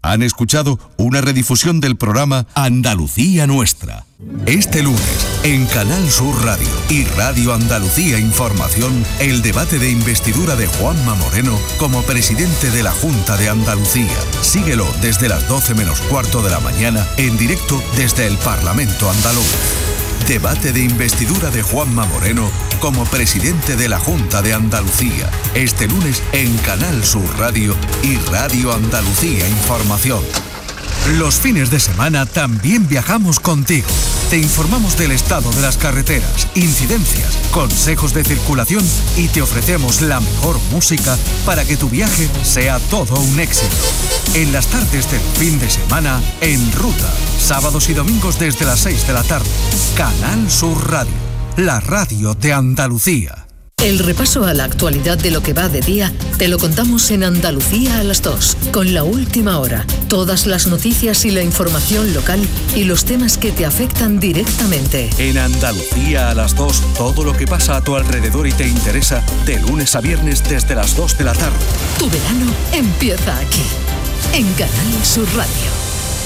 Han escuchado una redifusión del programa Andalucía Nuestra. Este lunes, en Canal Sur Radio y Radio Andalucía Información, el debate de investidura de Juanma Moreno como presidente de la Junta de Andalucía. Síguelo desde las 12 menos cuarto de la mañana, en directo desde el Parlamento andaluz. Debate de investidura de Juanma Moreno como presidente de la Junta de Andalucía. Este lunes en Canal Sur Radio y Radio Andalucía Información. Los fines de semana también viajamos contigo. Te informamos del estado de las carreteras, incidencias, consejos de circulación y te ofrecemos la mejor música para que tu viaje sea todo un éxito. En las tardes del fin de semana, En Ruta, sábados y domingos desde las 6 de la tarde. Canal Sur Radio, la radio de Andalucía. El repaso a la actualidad de lo que va de día te lo contamos en Andalucía a las 2, con La Última Hora, todas las noticias y la información local y los temas que te afectan directamente. En Andalucía a las 2, todo lo que pasa a tu alrededor y te interesa, de lunes a viernes desde las 2 de la tarde. Tu verano empieza aquí, en Canal Sur Radio.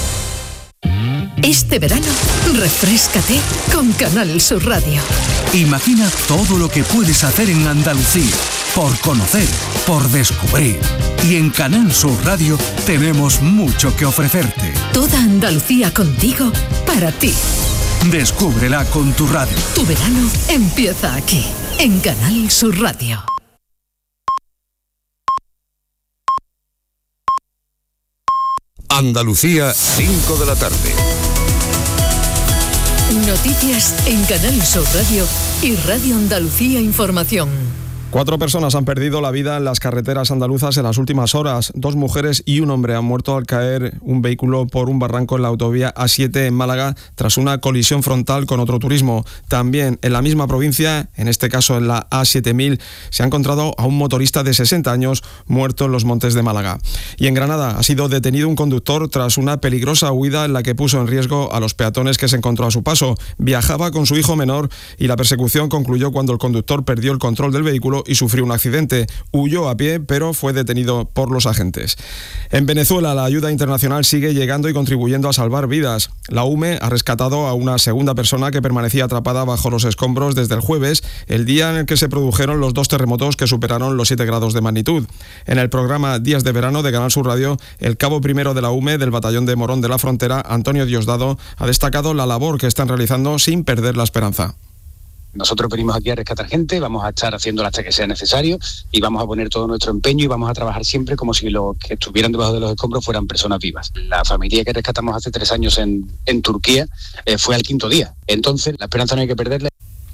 Este verano, refréscate con Canal Sur Radio. Imagina todo lo que puedes hacer en Andalucía, por conocer, por descubrir. Y en Canal Sur Radio tenemos mucho que ofrecerte. Toda Andalucía contigo, para ti. Descúbrela con tu radio. Tu verano empieza aquí, en Canal Sur Radio. Andalucía, 5 de la tarde. Noticias en Canal Sur Radio y Radio Andalucía Información. 4 personas han perdido la vida en las carreteras andaluzas en las últimas horas. 2 mujeres y un hombre han muerto al caer un vehículo por un barranco en la autovía A7 en Málaga tras una colisión frontal con otro turismo. También en la misma provincia, en este caso en la A7000, se ha encontrado a un motorista de 60 años muerto en los Montes de Málaga. Y en Granada ha sido detenido un conductor tras una peligrosa huida en la que puso en riesgo a los peatones que se encontró a su paso. Viajaba con su hijo menor y la persecución concluyó cuando el conductor perdió el control del vehículo y sufrió un accidente. Huyó a pie, pero fue detenido por los agentes. En Venezuela, la ayuda internacional sigue llegando y contribuyendo a salvar vidas. La UME ha rescatado a una segunda persona que permanecía atrapada bajo los escombros desde el jueves, el día en el que se produjeron los 2 terremotos que superaron los 7 grados de magnitud. En el programa Días de Verano de Canal Sur Radio, el cabo primero de la UME del batallón de Morón de la Frontera, Antonio Diosdado, ha destacado la labor que están realizando sin perder la esperanza. Nosotros venimos aquí a rescatar gente, vamos a estar haciéndolo hasta que sea necesario y vamos a poner todo nuestro empeño y vamos a trabajar siempre como si los que estuvieran debajo de los escombros fueran personas vivas. La familia que rescatamos hace 3 años en Turquía fue al 5.º día, entonces la esperanza no hay que perderla.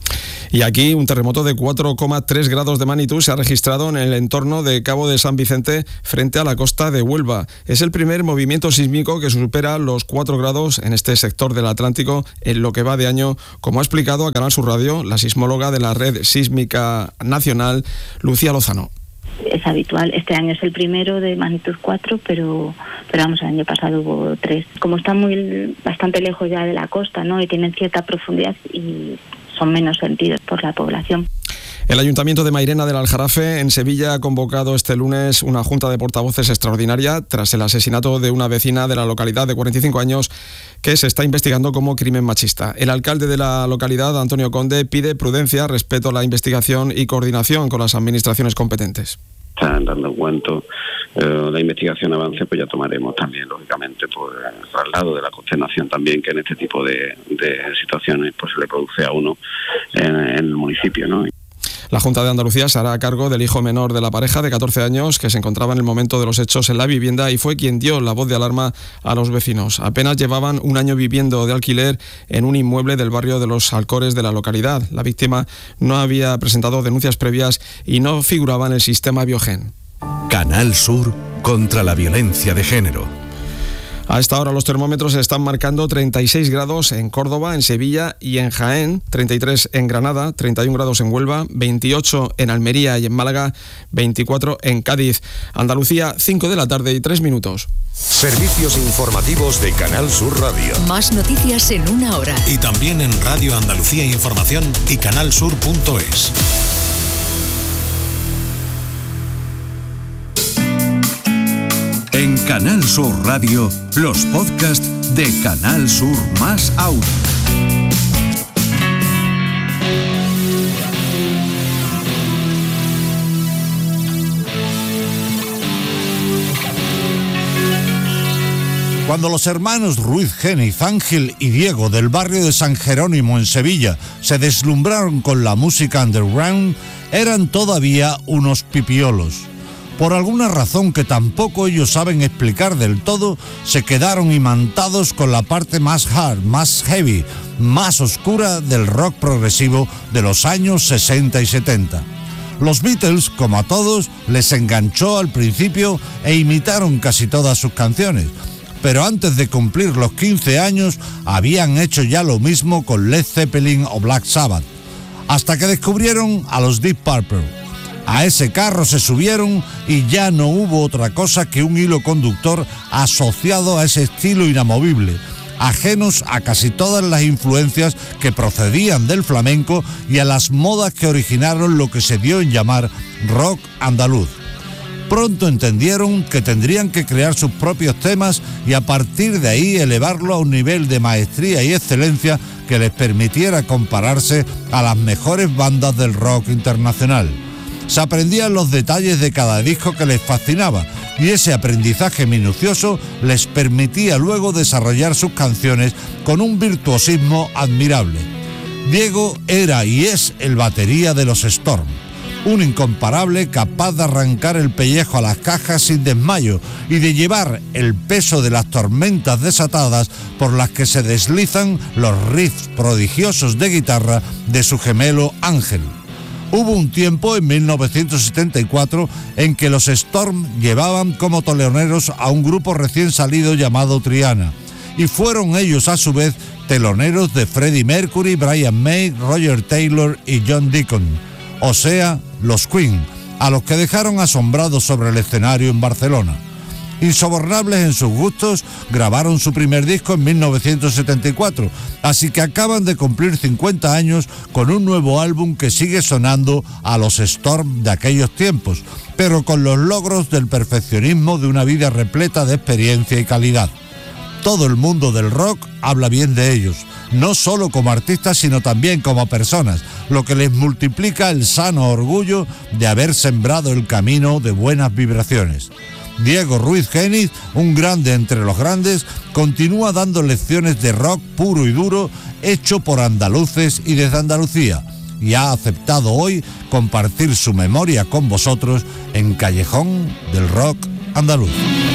Y aquí un terremoto de 4,3 grados de magnitud se ha registrado en el entorno de Cabo de San Vicente frente a la costa de Huelva. Es el primer movimiento sísmico que supera los 4 grados en este sector del Atlántico en lo que va de año, como ha explicado a Canal Sur Radio la sismóloga de la Red Sísmica Nacional, Lucía Lozano. Es habitual, este año es el primero de magnitud 4, pero vamos, el año pasado hubo 3. Como están bastante lejos ya de la costa, ¿no?, y tienen cierta profundidad y son menos sentidos por la población. El Ayuntamiento de Mairena del Aljarafe, en Sevilla, ha convocado este lunes una junta de portavoces extraordinaria tras el asesinato de una vecina de la localidad de 45 años que se está investigando como crimen machista. El alcalde de la localidad, Antonio Conde, pide prudencia, respeto a la investigación y coordinación con las administraciones competentes. Están dando cuenta, la investigación avance, pues ya tomaremos también, lógicamente, pues el traslado de la consternación también que en este tipo de situaciones pues se le produce a uno en el municipio, ¿no? La Junta de Andalucía se hará cargo del hijo menor de la pareja de 14 años que se encontraba en el momento de los hechos en la vivienda y fue quien dio la voz de alarma a los vecinos. Apenas llevaban un año viviendo de alquiler en un inmueble del barrio de Los Alcores de la localidad. La víctima no había presentado denuncias previas y no figuraba en el sistema Biogen. Canal Sur contra la violencia de género. A esta hora los termómetros están marcando 36 grados en Córdoba, en Sevilla y en Jaén, 33 en Granada, 31 grados en Huelva, 28 en Almería y en Málaga, 24 en Cádiz. Andalucía, 5 de la tarde y 3 minutos. Servicios informativos de Canal Sur Radio. Más noticias en 1 hora. Y también en Radio Andalucía Información y canalsur.es. En Canal Sur Radio, los podcasts de Canal Sur más Audio. Cuando los hermanos Ruiz Géniz, Ángel y Diego del barrio de San Jerónimo en Sevilla se deslumbraron con la música underground, eran todavía unos pipiolos. Por alguna razón que tampoco ellos saben explicar del todo, se quedaron imantados con la parte más hard, más heavy, más oscura del rock progresivo de los años 60 y 70. Los Beatles, como a todos, les enganchó al principio e imitaron casi todas sus canciones. Pero antes de cumplir los 15 años, habían hecho ya lo mismo con Led Zeppelin o Black Sabbath. Hasta que descubrieron a los Deep Purple. A ese carro se subieron y ya no hubo otra cosa que un hilo conductor asociado a ese estilo inamovible, ajenos a casi todas las influencias que procedían del flamenco y a las modas que originaron lo que se dio en llamar rock andaluz. Pronto entendieron que tendrían que crear sus propios temas y a partir de ahí elevarlo a un nivel de maestría y excelencia que les permitiera compararse a las mejores bandas del rock internacional. Se aprendían los detalles de cada disco que les fascinaba y ese aprendizaje minucioso les permitía luego desarrollar sus canciones con un virtuosismo admirable. Diego era y es el batería de los Storm, un incomparable capaz de arrancar el pellejo a las cajas sin desmayo y de llevar el peso de las tormentas desatadas por las que se deslizan los riffs prodigiosos de guitarra de su gemelo Ángel. Hubo un tiempo, en 1974, en que los Storm llevaban como teloneros a un grupo recién salido llamado Triana, y fueron ellos a su vez teloneros de Freddie Mercury, Brian May, Roger Taylor y John Deacon, o sea, los Queen, a los que dejaron asombrados sobre el escenario en Barcelona. Insobornables en sus gustos, grabaron su primer disco en 1974, así que acaban de cumplir 50 años con un nuevo álbum que sigue sonando a los Storm de aquellos tiempos, pero con los logros del perfeccionismo de una vida repleta de experiencia y calidad. Todo el mundo del rock habla bien de ellos, no solo como artistas sino también como personas, lo que les multiplica el sano orgullo de haber sembrado el camino de buenas vibraciones. Diego Ruiz Géniz, un grande entre los grandes, continúa dando lecciones de rock puro y duro, hecho por andaluces y desde Andalucía, y ha aceptado hoy compartir su memoria con vosotros en Callejón del Rock Andaluz.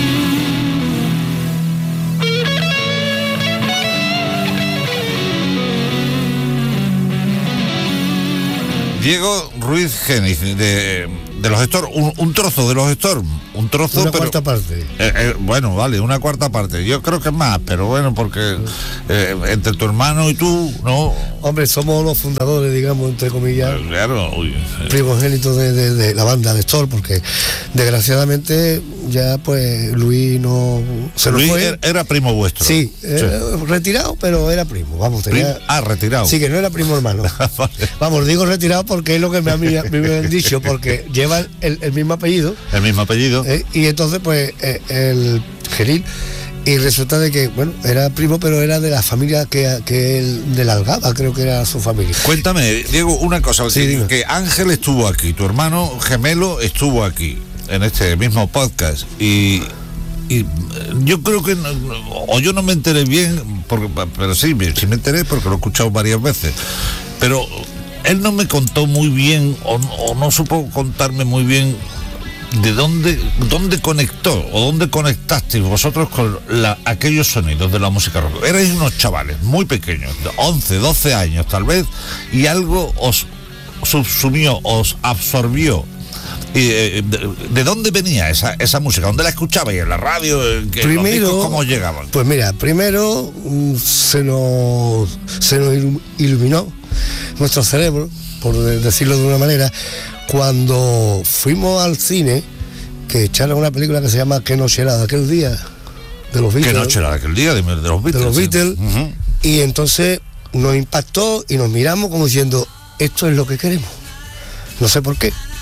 Diego Ruiz Géniz, de los Storm, un trozo de los Storm, un trozo, una pero cuarta parte. Bueno, vale, una cuarta parte. Yo creo que es más, pero bueno, porque entre tu hermano y tú, ¿no? Hombre, somos los fundadores, digamos, entre comillas, claro, primogénitos de la banda de Storm, porque desgraciadamente ya pues Luis no se nos Luis fue. Era primo vuestro. Sí, retirado, pero era primo, vamos, tenía... retirado. Sí, que no era primo hermano. Vale. Vamos, digo retirado porque es lo que me han dicho, porque lleva el mismo apellido. El mismo apellido. Y entonces, pues, el Genil, y resulta de que, bueno, era primo, pero era de la familia que él, de la Algaba, creo que era su familia. Cuéntame, Diego, una cosa, Sí, que Ángel estuvo aquí, tu hermano gemelo estuvo aquí, en este mismo podcast, y yo creo que, o yo no me enteré bien, pero sí me enteré porque lo he escuchado varias veces, pero él no me contó muy bien, o no supo contarme muy bien de dónde conectó, o dónde conectasteis vosotros con aquellos sonidos de la música rock. Erais unos chavales muy pequeños, de 11, 12 años tal vez, y algo os subsumió, os absorbió. ¿De dónde venía esa música? ¿Dónde la escuchabais? ¿En la radio? Primero, ¿cómo llegaban? Pues mira, primero se nos iluminó nuestro cerebro, por decirlo de una manera, cuando fuimos al cine, que echaron una película que se llama ¿Qué noche era de aquel día? De los Beatles. ¿Qué noche era de aquel día? De los Beatles. De los Beatles. Uh-huh. Y entonces nos impactó y nos miramos como diciendo, esto es lo que queremos. No sé por qué.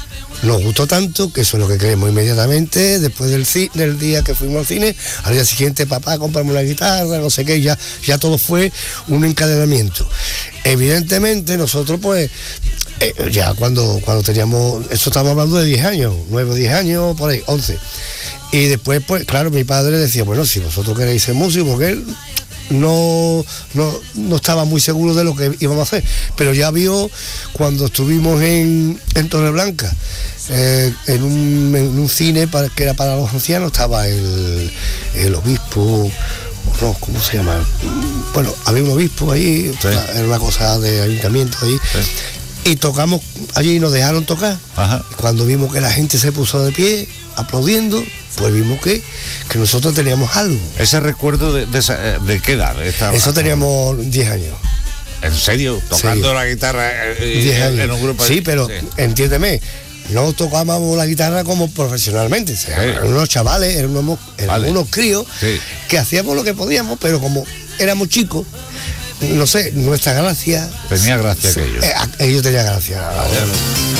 nos gustó tanto que eso es lo que queremos inmediatamente. Después del día que fuimos al cine, al día siguiente, papá, compramos una guitarra, no sé qué, ya todo fue un encadenamiento. Evidentemente nosotros pues ya cuando teníamos, eso estamos hablando de 10 años, 9 o 10 años, por ahí, 11. Y después pues claro, mi padre decía, bueno, si vosotros queréis ser músicos, porque él no estaba muy seguro de lo que íbamos a hacer, pero ya vio cuando estuvimos en Torreblanca, en un cine que era para los ancianos, estaba el obispo, no, ¿cómo se llama? Bueno, había un obispo ahí, sí. Era una cosa de ayuntamiento ahí, sí. Y tocamos allí y nos dejaron tocar. Ajá. Cuando vimos que la gente se puso de pie aplaudiendo, pues vimos que nosotros teníamos algo. ¿Ese recuerdo de qué edad? Eso teníamos 10 años. ¿En serio? ¿Tocando sí. La guitarra 10 años. En un grupo? Sí, pero sí. Entiéndeme, no tocábamos la guitarra como profesionalmente. O sea, sí. Eran unos chavales, eran unos críos, sí. Que hacíamos lo que podíamos, pero como éramos chicos, no sé, nuestra gracia... Tenía gracia aquello. Ellos tenían gracia.